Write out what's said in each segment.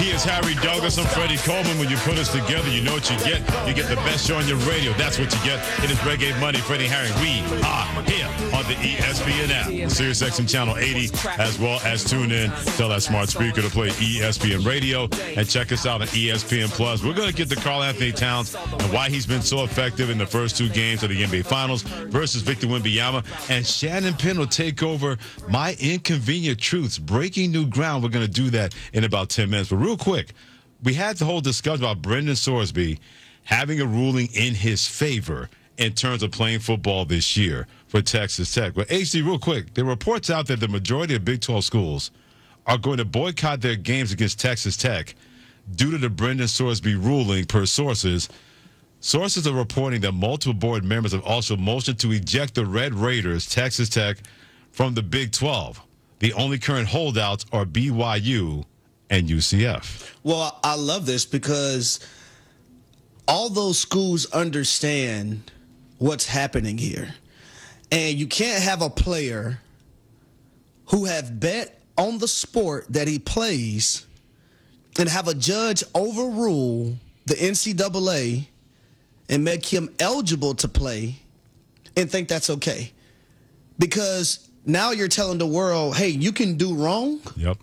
He is Harry Douglas. I'm Freddie Coleman. When you put us together, you know what you get. You get the best show on your radio. That's what you get. It is Reggae Monday. Freddie Harry. We are here on the ESPN app, SiriusXM Channel 80, as well as tune in. Tell that smart speaker to play ESPN Radio and check us out on ESPN Plus. We're going to get to Karl Anthony Towns and why he's been so effective in the first two games of the NBA Finals versus Victor Wembanyama. And Shannon Penn will take over My Inconvenient Truths, breaking new ground. We're going to do that in about 10 minutes. But real quick, we had the whole discussion about Brendan Sorsby having a ruling in his favor in terms of playing football this year for Texas Tech. But HD, real quick, there are reports out that the majority of Big 12 schools are going to boycott their games against Texas Tech due to the Brendan Sorsby ruling, per sources. Sources are reporting that multiple board members have also motioned to eject the Red Raiders, Texas Tech, from the Big 12. The only current holdouts are BYU and UCF. Well, I love this because all those schools understand what's happening here. And you can't have a player who have bet on the sport that he plays and have a judge overrule the NCAA and make him eligible to play and think that's okay. Because now you're telling the world, hey, you can do wrong. Yep.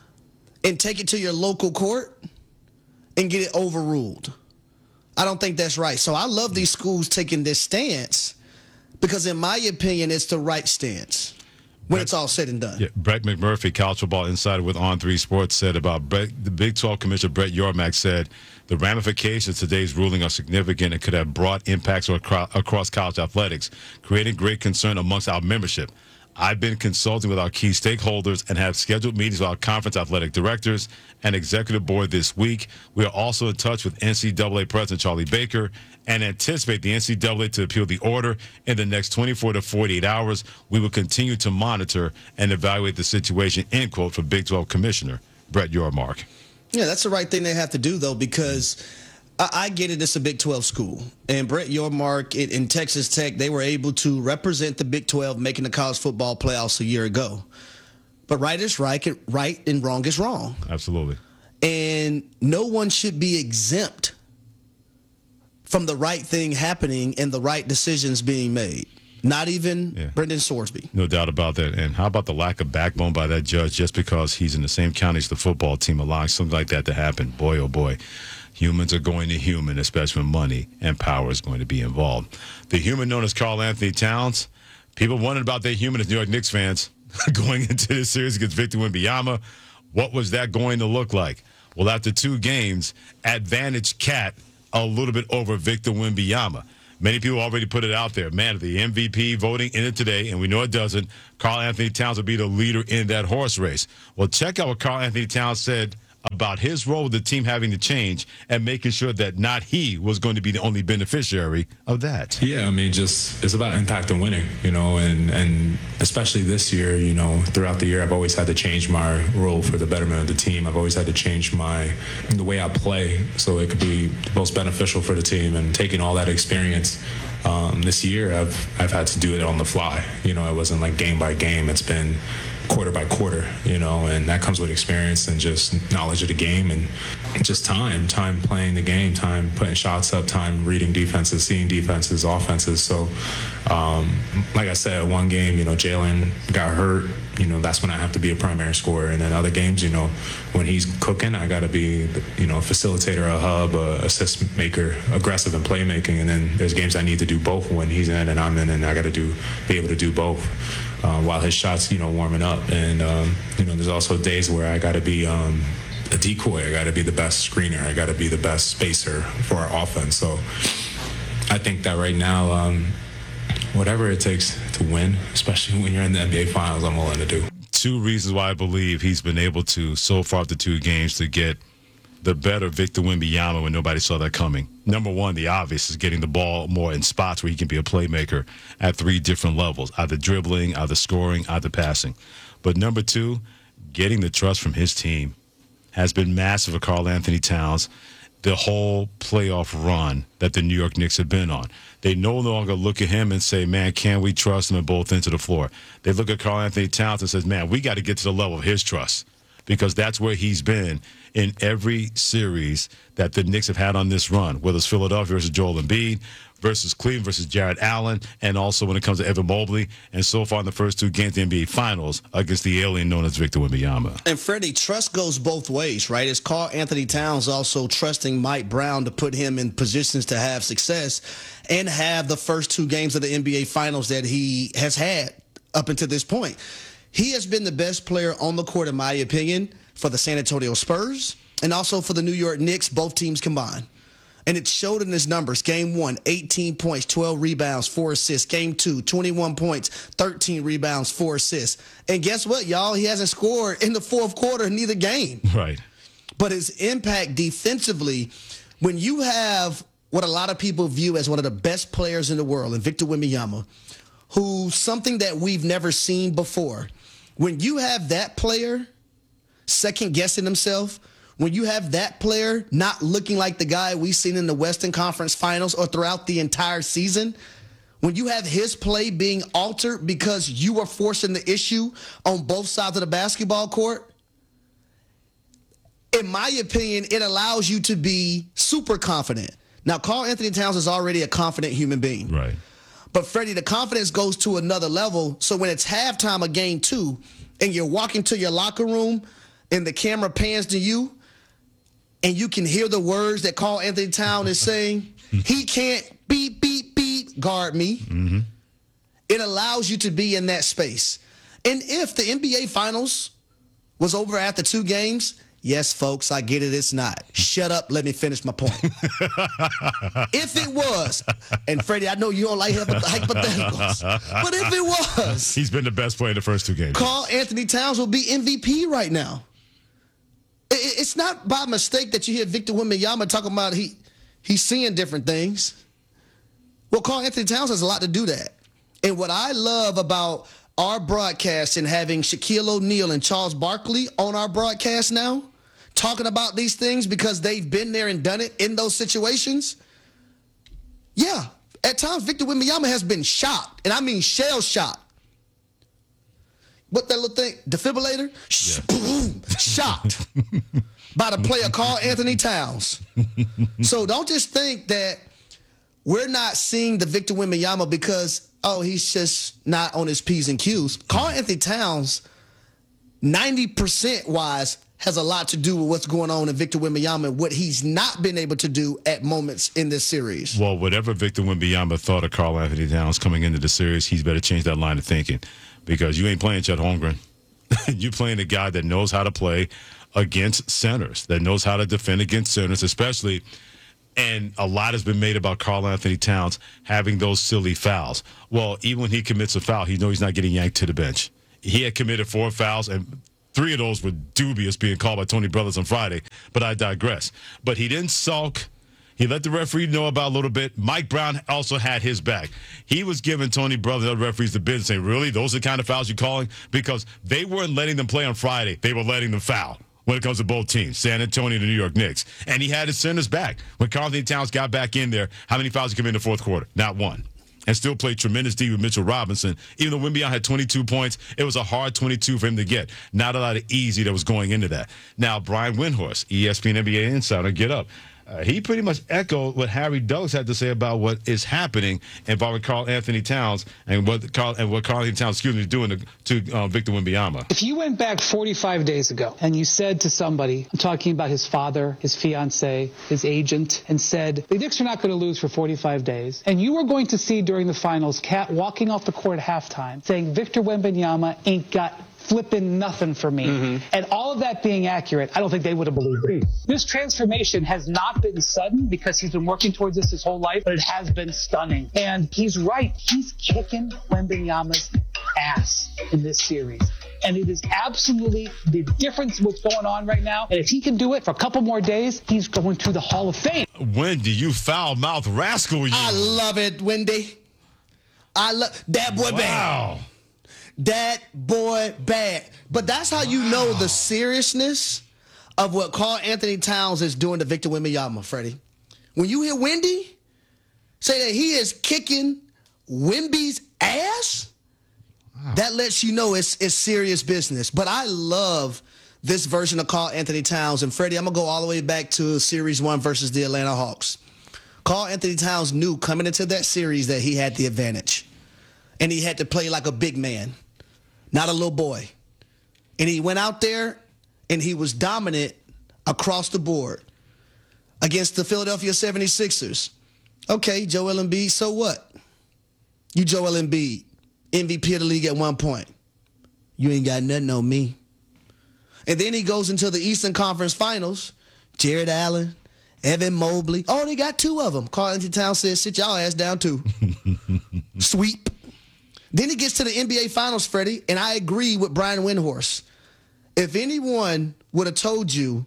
And take it to your local court and get it overruled. I don't think that's right. So I love these schools taking this stance because, in my opinion, it's the right stance when it's all said and done. Yeah, Brett McMurphy, College Football Insider with On3 Sports, said about the Big 12 Commissioner Brett Yormark said the ramifications of today's ruling are significant and could have broad impacts across college athletics, creating great concern amongst our membership. I've been consulting with our key stakeholders and have scheduled meetings with our conference athletic directors and executive board this week. We are also in touch with NCAA President Charlie Baker and anticipate the NCAA to appeal the order in the next 24 to 48 hours. We will continue to monitor and evaluate the situation, end quote, for Big 12 Commissioner Brett Yormark. Yeah, that's the right thing they have to do, though, because I get it. It's a Big 12 school. And Brett Yormark in Texas Tech, they were able to represent the Big 12 making the college football playoffs a year ago. But right is right and wrong is wrong. Absolutely. And no one should be exempt from the right thing happening and the right decisions being made. Not even Brendan Sorsby. No doubt about that. And how about the lack of backbone by that judge just because he's in the same county as the football team, allowing something like that to happen? Boy, oh boy. Humans are going to human, especially when money and power is going to be involved. The human known as Karl Anthony Towns, people wondered about that human as New York Knicks fans going into this series against Victor Wembanyama. What was that going to look like? Well, after two games, advantage Cat a little bit over Victor Wembanyama. Many people already put it out there. Man, the MVP voting in it today, and we know it doesn't, Karl Anthony Towns will be the leader in that horse race. Well, check out what Karl Anthony Towns said about his role with the team having to change and making sure that not he was going to be the only beneficiary of that. Yeah, I mean, just it's about impact and winning, and especially this year, throughout the year, I've always had to change my role for the betterment of the team. I've always had to change the way I play so it could be most beneficial for the team, and taking all that experience this year, I've had to do it on the fly. It wasn't like game by game. It's been quarter by quarter, and that comes with experience and just knowledge of the game and just time playing the game, time putting shots up, time reading defenses, seeing defenses, offenses. So, like I said, one game, Jalen got hurt. That's when I have to be a primary scorer. And then other games, when he's cooking, I got to be, a facilitator, a hub, a assist maker, aggressive in playmaking. And then there's games I need to do both when he's in and I'm in, and I got to be able to do both while his shots, warming up. And, there's also days where I got to be a decoy. I got to be the best screener. I got to be the best spacer for our offense. So I think that right now, whatever it takes to win, especially when you're in the NBA Finals, I'm willing to do. Two reasons why I believe he's been able to, so far after two games, to get the better Victor Wembanyama when nobody saw that coming. Number one, the obvious, is getting the ball more in spots where he can be a playmaker at three different levels, either dribbling, either scoring, either passing. But number two, getting the trust from his team has been massive for Karl Anthony Towns the whole playoff run that the New York Knicks have been on. They no longer look at him and say, man, can we trust him at both ends of the floor? They look at Karl Anthony Towns and says, man, we got to get to the level of his trust. because that's where he's been in every series that the Knicks have had on this run, whether it's Philadelphia versus Joel Embiid, versus Cleveland versus Jared Allen, and also when it comes to Evan Mobley, and so far in the first 2 games of the NBA Finals against the alien known as Victor Wembanyama. And Freddie, trust goes both ways, right? It's Karl Anthony Towns also trusting Mike Brown to put him in positions to have success and have the first 2 games of the NBA Finals that he has had up until this point. He has been the best player on the court, in my opinion, for the San Antonio Spurs and also for the New York Knicks, both teams combined. And it showed in his numbers. Game 1, 18 points, 12 rebounds, 4 assists. Game 2, 21 points, 13 rebounds, 4 assists. And guess what, y'all? He hasn't scored in the fourth quarter in either game. Right. But his impact defensively, when you have what a lot of people view as one of the best players in the world, and Victor Wembanyama, who's something that we've never seen before. When you have that player second-guessing himself, when you have that player not looking like the guy we've seen in the Western Conference Finals or throughout the entire season, when you have his play being altered because you are forcing the issue on both sides of the basketball court, in my opinion, it allows you to be super confident. Now, Karl Anthony Towns is already a confident human being. Right. But, Freddie, the confidence goes to another level. So when it's halftime of game 2 and you're walking to your locker room and the camera pans to you, and you can hear the words that Karl Anthony Towns is saying, he can't beat, guard me. Mm-hmm. It allows you to be in that space. And if the NBA Finals was over after 2 games, yes, folks, I get it, it's not. Shut up, let me finish my point. If it was, and Freddie, I know you don't like hypotheticals, but if it was, he's been the best player in the first 2 games. Karl Anthony Towns will be MVP right now. It's not by mistake that you hear Victor Wembanyama talking about he's seeing different things. Well, Karl Anthony Towns has a lot to do that. And what I love about our broadcast and having Shaquille O'Neal and Charles Barkley on our broadcast now, talking about these things because they've been there and done it in those situations. Yeah, at times Victor Wembanyama has been shocked, and I mean shell-shocked. What that little thing? Defibrillator? Yeah. Boom, shocked by the player Karl Anthony Towns. So don't just think that we're not seeing the Victor Wembanyama because, he's just not on his P's and Q's. Karl Anthony Towns, 90% wise, has a lot to do with what's going on in Victor Wembanyama and what he's not been able to do at moments in this series. Well, whatever Victor Wembanyama thought of Karl Anthony Towns coming into the series, he's better change that line of thinking. Because you ain't playing Chet Holmgren. You're playing a guy that knows how to play against centers, that knows how to defend against centers, especially. And a lot has been made about Karl Anthony Towns having those silly fouls. Well, even when he commits a foul, he knows he's not getting yanked to the bench. He had committed 4 fouls, and 3 of those were dubious, being called by Tony Brothers on Friday. But I digress. But he didn't sulk. He let the referee know about a little bit. Mike Brown also had his back. He was giving Tony Brothers and other referees the business, saying, really, those are the kind of fouls you're calling? Because they weren't letting them play on Friday. They were letting them foul when it comes to both teams, San Antonio and the New York Knicks. And he had his centers back. When Karl Anthony Towns got back in there, how many fouls did he come in the fourth quarter? Not one. And still played tremendous D with Mitchell Robinson. Even though Wembanyama had 22 points, it was a hard 22 for him to get. Not a lot of easy that was going into that. Now, Brian Windhorst, ESPN NBA insider, get up. He pretty much echoed what Harry Douglas had to say about what is happening involving Karl Anthony Towns and what Karl Anthony Towns, is doing to Victor Wembanyama. If you went back 45 days ago and you said to somebody, I'm talking about his father, his fiance, his agent, and said, the Knicks are not going to lose for 45 days, and you were going to see during the finals Cat walking off the court at halftime saying Victor Wembanyama ain't got flipping nothing for me. And all of that being accurate, I don't think they would have believed it. This transformation has not been sudden because he's been working towards this his whole life, but it has been stunning. And he's right. He's kicking Wembanyama's ass in this series. And it is absolutely the difference what's going on right now. And if he can do it for a couple more days, he's going to the Hall of Fame. Wendy, you foul-mouthed rascal, you. I love it, Wendy. I love that boy. Wow. Bad. That boy bad. But that's how you know the seriousness of what Karl Anthony Towns is doing to Victor Wembanyama, Freddie. When you hear Wendy say that he is kicking Wemby's ass, that lets you know it's serious business. But I love this version of Karl Anthony Towns. And Freddie, I'm going to go all the way back to Series 1 versus the Atlanta Hawks. Karl Anthony Towns knew coming into that series that he had the advantage. And he had to play like a big man, not a little boy. And he went out there and he was dominant across the board against the Philadelphia 76ers. Okay, Joel Embiid, so what? You Joel Embiid, MVP of the league at one point. You ain't got nothing on me. And then he goes into the Eastern Conference Finals. Jared Allen, Evan Mobley. Oh, they got 2 of them. Karl Anthony Towns says, sit y'all ass down too. Sweep. Then he gets to the NBA Finals, Freddie, and I agree with Brian Windhorst. If anyone would have told you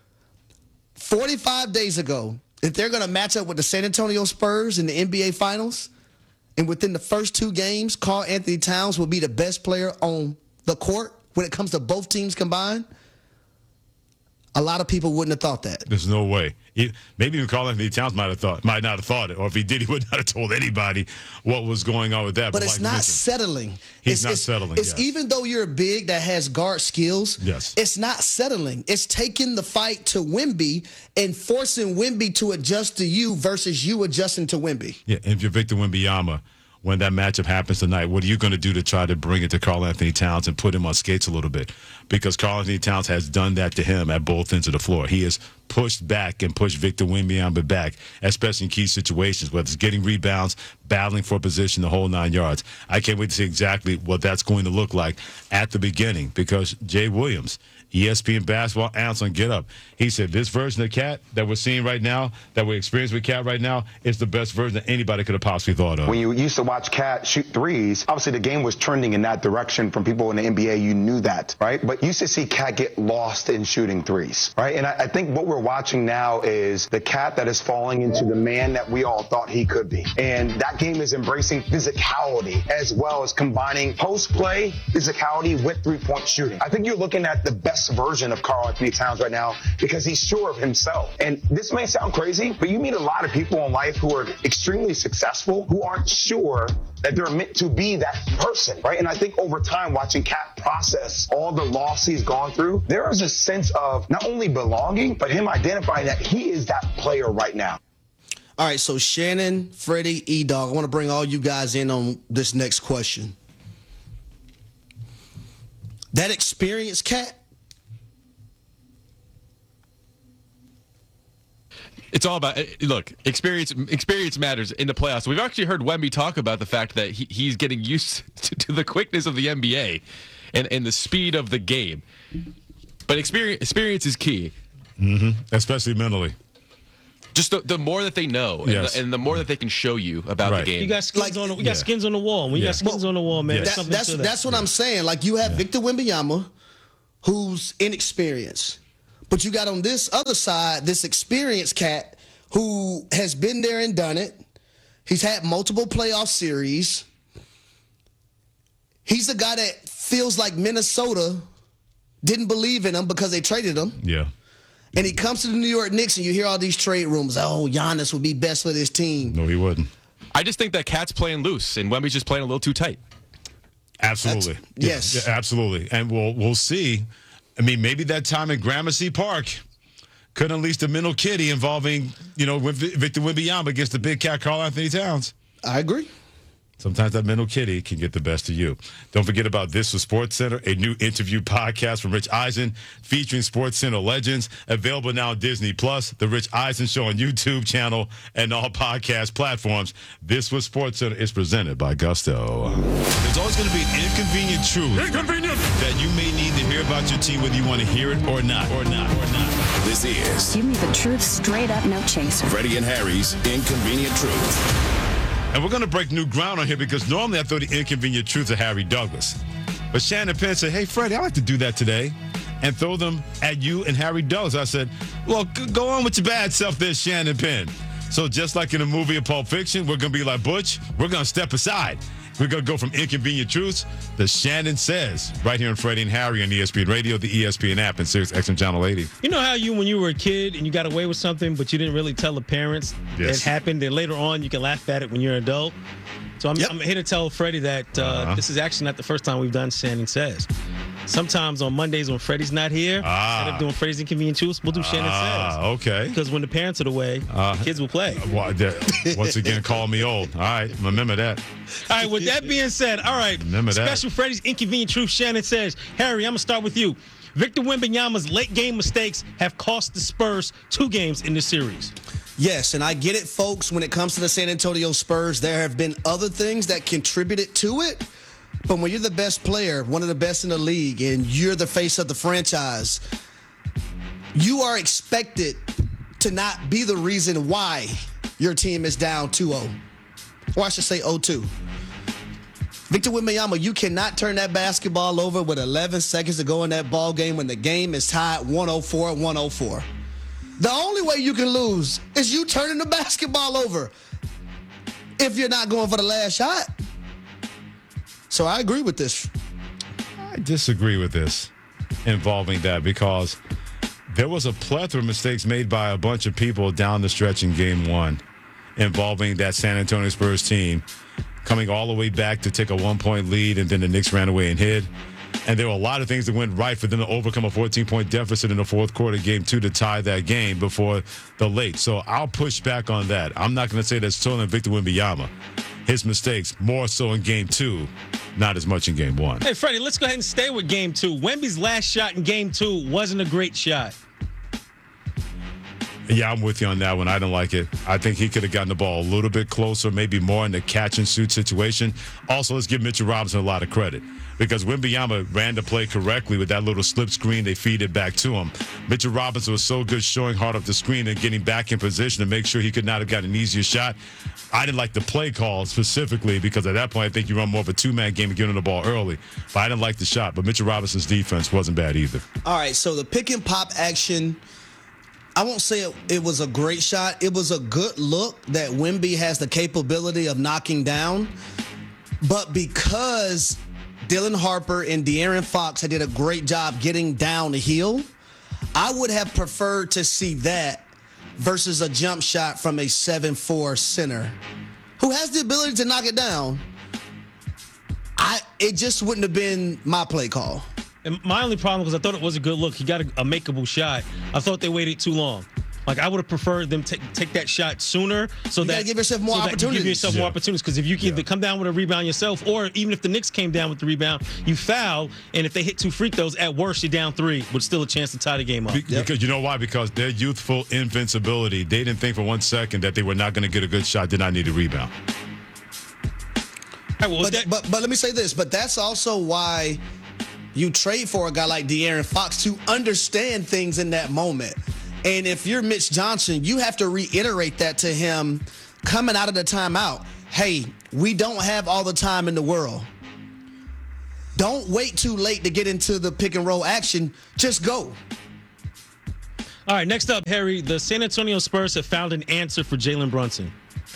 45 days ago if they're going to match up with the San Antonio Spurs in the NBA Finals, and within the first 2 games, Karl Anthony Towns will be the best player on the court when it comes to both teams combined, a lot of people wouldn't have thought that. There's no way. Maybe even Karl Anthony Towns might not have thought it, or if he did, he would not have told anybody what was going on with that. But it's not settling. He's not settling. It's even though you're big that has guard skills. Yes. It's not settling. It's taking the fight to Wemby and forcing Wemby to adjust to you versus you adjusting to Wemby. Yeah, and if you're Victor Wembanyama, when that matchup happens tonight, what are you going to do to try to bring it to Karl Anthony Towns and put him on skates a little bit? Because Karl Anthony Towns has done that to him at both ends of the floor. He has pushed back and pushed Victor Wembanyama back, especially in key situations, whether it's getting rebounds, battling for position, the whole 9 yards. I can't wait to see exactly what that's going to look like at the beginning, because Jay Williams, ESPN basketball analyst on Get Up, he said this version of Cat that we're seeing right now, that we're experiencing with Cat right now, is the best version that anybody could have possibly thought of. When you used to watch Cat shoot threes, obviously the game was trending in that direction from people in the NBA. You knew that, right? But you used to see Cat get lost in shooting threes, right? And I think what we're watching now is the Cat that is falling into the man that we all thought he could be. And that game is embracing physicality as well as combining post-play physicality with three-point shooting. I think you're looking at the best version of Karl Anthony Towns right now because he's sure of himself. And this may sound crazy, but you meet a lot of people in life who are extremely successful who aren't sure that they're meant to be that person, right? And I think over time, watching Cat process all the loss he's gone through, there is a sense of not only belonging, but him identifying that he is that player right now. All right, so Shannon, Freddie, E-Dog, I want to bring all you guys in on this next question. That experienced Cat, it's all about, look, experience matters in the playoffs. We've actually heard Wemby talk about the fact that he's getting used to the quickness of the NBA and the speed of the game. But experience is key. Mm-hmm. Especially mentally. Just the more that they know, yes, and the more that they can show you about the game. You got skins on we got skins on the wall. When you got skins on the wall, man. That's what I'm saying. Like, you have Victor Wembanyama, who's inexperienced. But you got on this other side, this experienced Cat who has been there and done it. He's had multiple playoff series. He's a guy that feels like Minnesota didn't believe in him because they traded him. Yeah. And he comes to the New York Knicks, and you hear all these trade rumors. Oh, Giannis would be best for this team. No, he wouldn't. I just think that Cat's playing loose, and Wemby's just playing a little too tight. Absolutely. Yes. Yeah, absolutely. And we'll see. I mean, maybe that time in Gramercy Park could unleash the mental kitty involving, Victor Wembanyama against the big cat Karl Anthony Towns. I agree. Sometimes that mental kitty can get the best of you. Don't forget about This Was SportsCenter, a new interview podcast from Rich Eisen featuring SportsCenter legends. Available now on Disney+, The Rich Eisen Show on YouTube channel, and all podcast platforms. This Was SportsCenter is presented by Gusto. There's always going to be an inconvenient truth that you may need to hear about your team, whether you want to hear it or not. This is Give me the truth straight up, no chaser. Freddie and Harry's Inconvenient Truth. And we're going to break new ground on here because normally I throw the inconvenient truths of Harry Douglas. But Shannon Penn said, hey, Freddie, I'd like to do that today and throw them at you and Harry Douglas. I said, well, go on with your bad self there, Shannon Penn. So just like in the movie of Pulp Fiction, we're going to be like Butch. We're going to step aside. We're going to go from inconvenient truths to Shannon Says right here on Freddie and Harry on ESPN Radio, the ESPN app, and Sirius XM Channel 80. You know how when you were a kid and you got away with something, but you didn't really tell the parents it happened, and later on you can laugh at it when you're an adult? So I'm here to tell Freddie that this is actually not the first time we've done Shannon Says. sometimes on Mondays when Freddie's not here, instead of doing Freddie's Inconvenient Truths, we'll do Shannon Says. Okay. Because when the parents are away, the kids will play. Once again, call me old. All right, remember that. All right, with that being said, all right, special Freddie's Inconvenient Truth, Shannon Says. Harry, I'm going to start with you. Victor Wembanyama's late game mistakes have cost the Spurs 2 games in this series. Yes, and I get it, folks. When it comes to the San Antonio Spurs, there have been other things that contributed to it. But when you're the best player, one of the best in the league, and you're the face of the franchise, you are expected to not be the reason why your team is down 2-0. Or I should say 0-2. Victor Wembanyama, you cannot turn that basketball over with 11 seconds to go in that ball game when the game is tied 104-104. The only way you can lose is you turning the basketball over if you're not going for the last shot. So I agree with this. I disagree with this involving that because there was a plethora of mistakes made by a bunch of people down the stretch in Game 1 involving that San Antonio Spurs team coming all the way back to take a 1-point lead, and then the Knicks ran away and hid. And there were a lot of things that went right for them to overcome a 14-point deficit in the fourth quarter, Game 2, to tie that game before the late. So I'll push back on that. I'm not going to say that's totally Victor Wembanyama. His mistakes, more so in Game 2, not as much in Game 1. Hey, Freddie, let's go ahead and stay with Game 2. Wemby's last shot in Game 2 wasn't a great shot. Yeah, I'm with you on that one. I don't like it. I think he could have gotten the ball a little bit closer, maybe more in the catch-and-shoot situation. Also, let's give Mitchell Robinson a lot of credit because Wembanyama ran the play correctly with that little slip screen. They feed it back to him. Mitchell Robinson was so good showing hard up the screen and getting back in position to make sure he could not have gotten an easier shot. I didn't like the play call specifically because at that point, I think you run more of a two-man game and get him the ball early. But I didn't like the shot. But Mitchell Robinson's defense wasn't bad either. All right, so the pick-and-pop action, I won't say it was a great shot. It was a good look that Wemby has the capability of knocking down. But because Dylan Harper and De'Aaron Fox had did a great job getting down the hill, I would have preferred to see that versus a jump shot from a 7'4" center who has the ability to knock it down. It just wouldn't have been my play call. And my only problem was I thought it was a good look. He got a makeable shot. I thought they waited too long. Like, I would have preferred them take that shot sooner so you that give yourself more opportunities. Give yourself more opportunities because if you can either come down with a rebound yourself, or even if the Knicks came down with the rebound, you foul, and if they hit 2 free throws, at worst you're down 3 with still a chance to tie the game up. Because you know why? Because their youthful invincibility, they didn't think for 1 second that they were not going to get a good shot, did not need a rebound. Right, well, but let me say this, but that's also why you trade for a guy like De'Aaron Fox to understand things in that moment. And if you're Mitch Johnson, you have to reiterate that to him coming out of the timeout. Hey, we don't have all the time in the world. Don't wait too late to get into the pick and roll action. Just go. All right, next up, Harry, the San Antonio Spurs have found an answer for Jalen Brunson.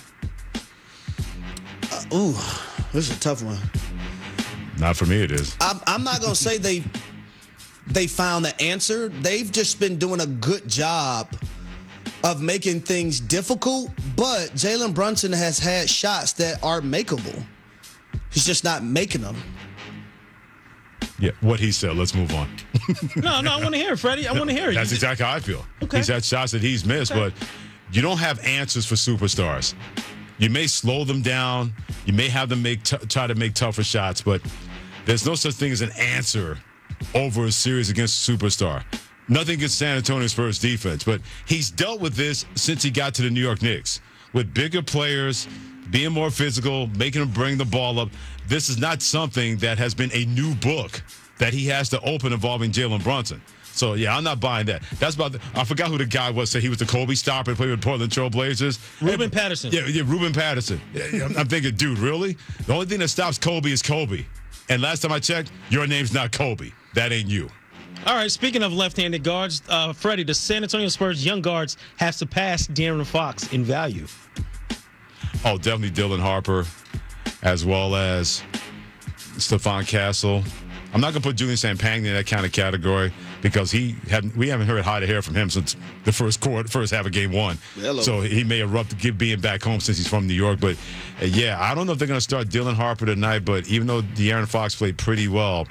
This is a tough one. Not for me, it is. I'm not going to say they found the answer. They've just been doing a good job of making things difficult, but Jalen Brunson has had shots that are makeable. He's just not making them. Yeah, what he said. Let's move on. No, I want to hear it, Freddie. I want to hear it. That's exactly how I feel. Okay. He's had shots that he's missed, but you don't have answers for superstars. You may slow them down. You may have them try to make tougher shots, but there's no such thing as an answer over a series against a superstar. Nothing against San Antonio Spurs defense, but he's dealt with this since he got to the New York Knicks. With bigger players, being more physical, making them bring the ball up. This is not something that has been a new book that he has to open involving Jalen Brunson. So, yeah, I'm not buying that. That's about I forgot who the guy was. Said he was the Kobe stopper and played with Portland Trail Blazers. Ruben Patterson. Yeah, Ruben Patterson. I'm thinking, dude, really? The only thing that stops Kobe is Kobe. And last time I checked, your name's not Kobe. That ain't you. All right, speaking of left-handed guards, Freddie, the San Antonio Spurs young guards have surpassed De'Aaron Fox in value. Oh, definitely Dylan Harper, as well as Stephon Castle. I'm not going to put Julian Sampagna in that kind of category because we haven't heard hide a hair from him since the first half of Game 1. Hello. So he may erupt being back home since he's from New York. But, yeah, I don't know if they're going to start Dylan Harper tonight, but even though De'Aaron Fox played pretty well,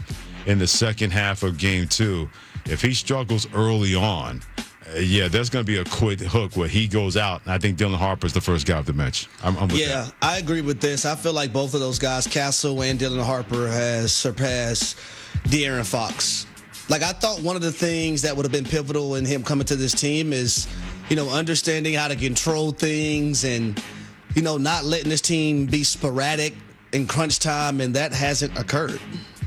in the second half of Game 2. If he struggles early on, there's going to be a quick hook where he goes out. And I think Dylan Harper's the first guy off the bench. I'm with that. I agree with this. I feel like both of those guys, Castle and Dylan Harper, has surpassed De'Aaron Fox. Like, I thought one of the things that would have been pivotal in him coming to this team is, understanding how to control things and, not letting this team be sporadic in crunch time, and that hasn't occurred.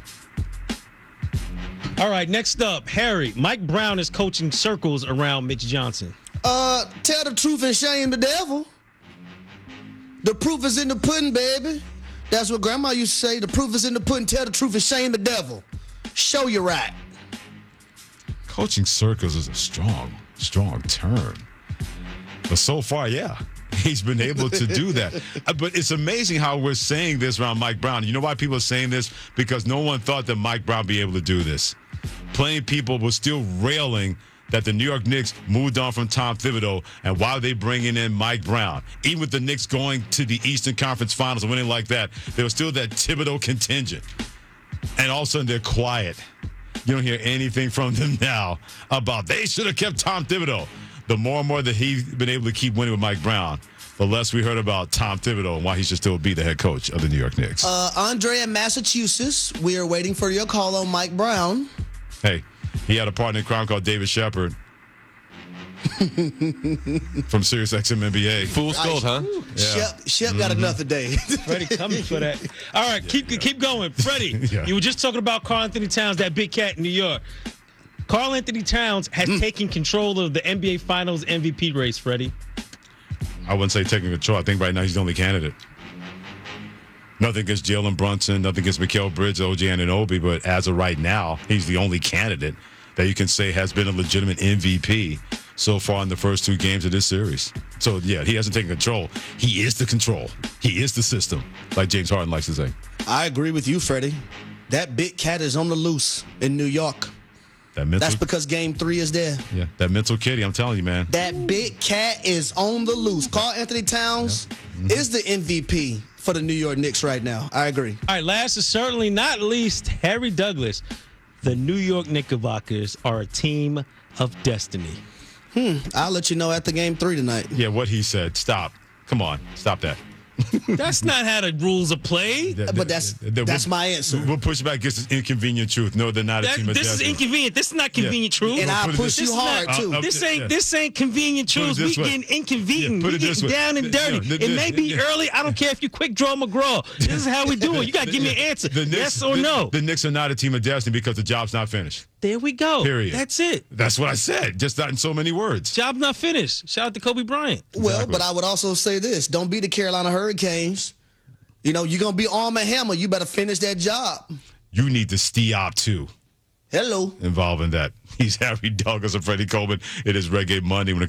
All right, next up, Harry. Mike Brown is coaching circles around Mitch Johnson. Tell the truth and shame the devil. The proof is in the pudding, baby. That's what Grandma used to say. The proof is in the pudding. Tell the truth and shame the devil. Show you right. Coaching circles is a strong term. But so far, he's been able to do that. But it's amazing how we're saying this around Mike Brown. You know why people are saying this? Because no one thought that Mike Brown would be able to do this. Plenty of people were still railing that the New York Knicks moved on from Tom Thibodeau, and why are they bringing in Mike Brown? Even with the Knicks going to the Eastern Conference Finals and winning like that, there was still that Thibodeau contingent. And all of a sudden, they're quiet. You don't hear anything from them now about they should have kept Tom Thibodeau. The more and more that he's been able to keep winning with Mike Brown, the less we heard about Tom Thibodeau and why he should still be the head coach of the New York Knicks. Andre in Massachusetts, we are waiting for your call on Mike Brown. Hey, he had a partner in crime called David Shepard from SiriusXM NBA. Fool's gold, huh? Shep got enough today. Freddie coming for that. All right, keep going. Freddie, you were just talking about Karl Anthony Towns, that big cat in New York. Karl Anthony Towns has taken control of the NBA Finals MVP race, Freddie. I wouldn't say taking control. I think right now he's the only candidate. Nothing against Jalen Brunson, nothing against Mikal Bridges, OG Anunoby, but as of right now, he's the only candidate that you can say has been a legitimate MVP so far in the first 2 games of this series. So, he hasn't taken control. He is the control. He is the system, like James Harden likes to say. I agree with you, Freddie. That big cat is on the loose in New York. That's because Game 3 is there. Yeah, that mental kitty, I'm telling you, man. That big cat is on the loose. Karl Anthony Towns is the MVP for the New York Knicks right now. I agree. All right, last but certainly not least, Harry Douglas. The New York Knickerbockers are a team of destiny. I'll let you know after Game 3 tonight. Yeah, what he said. Stop. Come on. Stop that. That's not how the rules are played. But that's my answer. We'll push back against this inconvenient truth. No, they're not a team of This destiny. is inconvenient. This is not convenient truth. And I'll push you hard, too. This ain't convenient truth. We getting inconvenient. We getting down and dirty. It may be early. I don't care if you quick draw McGraw. This is how we do it. You got to give me an answer. Yes or no. The Knicks are not a team of destiny because the job's not finished. There we go. Period. That's it. That's what I said, just not in so many words. Job's not finished. Shout out to Kobe Bryant. Well, but I would also say this. Don't be the Carolina Hurricanes. You're going to be Arm & Hammer. You better finish that job. You need to Stiop, too. Hello. Involved in that. He's Harry Douglas and Freddie Coleman. It is Reggae Monday. When it